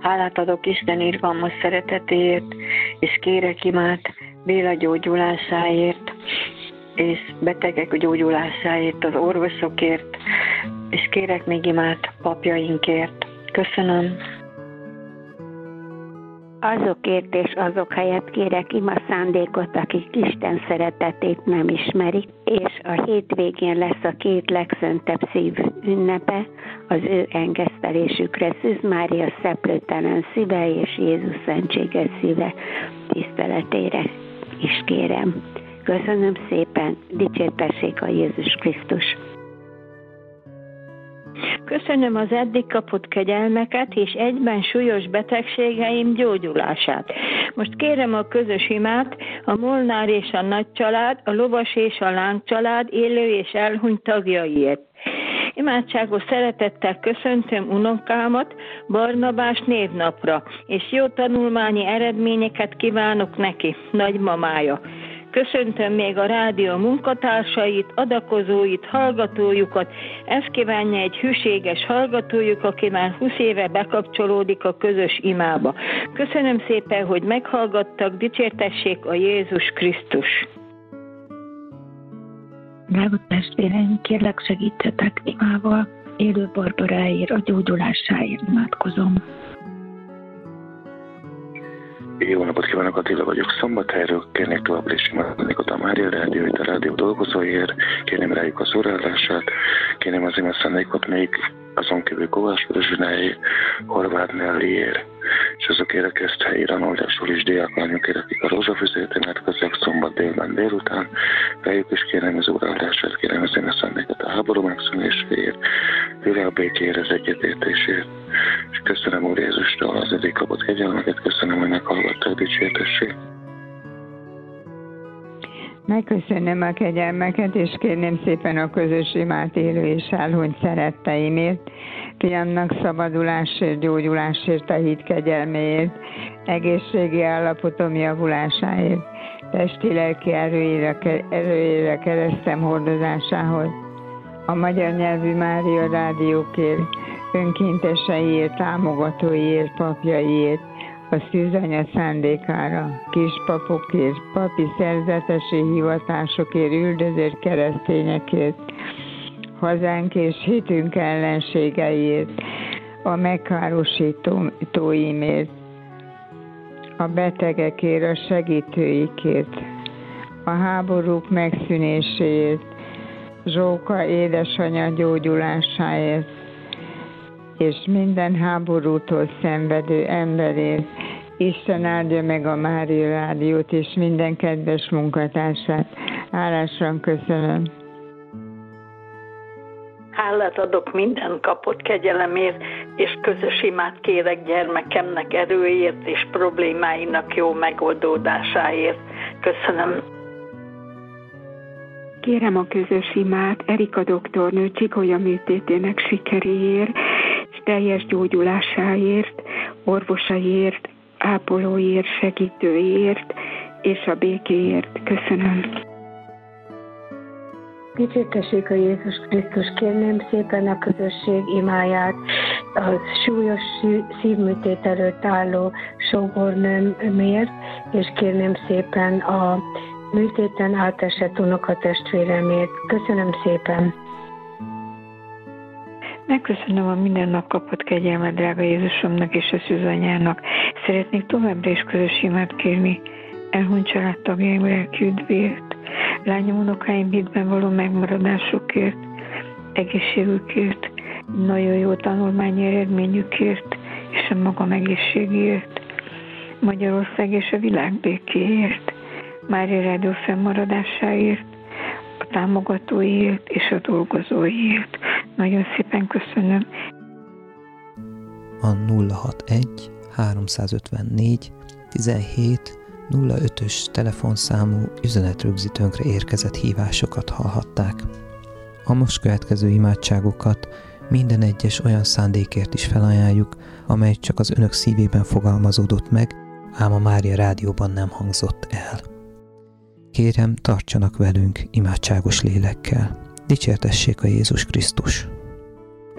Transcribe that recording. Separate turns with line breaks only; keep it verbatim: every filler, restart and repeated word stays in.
Hálát adok Isten irgalmas szeretetéért, és kérek imát Béla gyógyulásáért, és betegek gyógyulásáért, az orvosokért, és kérek még imát papjainkért. Köszönöm.
Azokért és azok helyett kérek ima szándékot, akik Isten szeretetét nem ismerik, és a hétvégén lesz a két legszentebb szív ünnepe, az ő engesztelésükre Szűz Mária szeplőtelen szíve és Jézus szentséges szíve tiszteletére is kérem. Köszönöm szépen, dicsértessék a Jézus Krisztus!
Köszönöm az eddig kapott kegyelmeket, és egyben súlyos betegségeim gyógyulását. Most kérem a közös imát, a Molnár és a nagy család, a lovas és a láng család élő és elhunyt tagjaiért. Imádságos szeretettel köszöntöm unokámat Barnabás névnapra, és jó tanulmányi eredményeket kívánok neki, nagymamája. Köszöntöm még a rádió munkatársait, adakozóit, hallgatójukat. Ezt kívánja egy hűséges hallgatójuk, aki már húsz éve bekapcsolódik a közös imába. Köszönöm szépen, hogy meghallgattak, dicsértessék a Jézus Krisztus.
Drága testvéreim, kérlek segítsetek imával, élő Barbaráért, a gyógyulásáért imádkozom.
Jó napot kívánok, Attila vagyok, Szombathelyről. Kérnék továbbra is imádkozni a Mária Rádióit, a rádió dolgozóiért, kérném rájuk az orrálását, kérném az ime szándékot még azon kívül Kovács Rozsináért, Horváth Nelliért, és azokért a Keszthelyi Ranoldásul is diáklányokért, akik a rózsafüzért imádkozzák szombat délben délután, rájuk is kérem az orrálását, kérem az ime szándékot a háború megszűnéséért, világbékéért, az egyetértésért, és köszönöm Úr Jézustól az eddig kapott kegyelmeket, köszönöm, hogy meghallgatták, dicsértessék.
Megköszönöm a kegyelmeket, és kérném szépen a közös imát élő és elhunyt szeretteimért, fiamnak szabadulásért, gyógyulásért, a hit kegyelméért, egészségi állapotom javulásáért, testi-lelki erőére, erőére keresztem hordozásához, a magyar nyelvű Mária rádiókért, önkénteseiért, támogatóiért, papjaiért, a szűzanya szándékára, kispapokért, papi szerzetesi hivatásokért, üldözött keresztényekért, hazánk és hitünk ellenségeiért, a megkárosítóimért, a betegekért, a segítőikért, a háborúk megszűnéséért, Zsóka édesanyja gyógyulásáért, és minden háborútól szenvedő emberért. Isten áldja meg a Mária Rádiót és minden kedves munkatársát. Hálásan köszönöm.
Hálát adok minden kapott kegyelemért, és közös imát kérek gyermekemnek erőért és problémáinak jó megoldódásáért. Köszönöm.
Kérem a közös imát Erika doktornő csikolya műtétének sikeréért, és teljes gyógyulásáért, orvosaiért, ápolóért, segítőért, és a békéért. Köszönöm.
Dicsértessék a Jézus Krisztus, kérném szépen a közösség imáját, a súlyos szívműtét előtt álló sógornőmért, és kérném szépen a műtéten átesett unokatestvéremért. Köszönöm szépen.
Megköszönöm a minden nap kapott kegyelmet, drága Jézusomnak és a szűzanyának. Szeretnék továbbra is közös imát kérni elhunyt családtagjaim lelki üdvéért, lányom, unokáim hitben való megmaradásukért, egészségükért, nagyon jó tanulmányi eredményükért, és a magam egészségért, Magyarország és a világ békéért, Mária Rádió fennmaradásáért, a támogatóiért és a dolgozóiért. Nagyon szépen köszönöm.
A nulla hatvanegy háromszázötvennégy tizenhét nulla ötös telefonszámú üzenetrögzítőnkre érkezett hívásokat hallhatták. A most következő imádságokat minden egyes olyan szándékért is felajánljuk, amely csak az önök szívében fogalmazódott meg, ám a Mária Rádióban nem hangzott el. Kérem, tartsanak velünk imádságos lélekkel. Dicsértessék a Jézus Krisztus!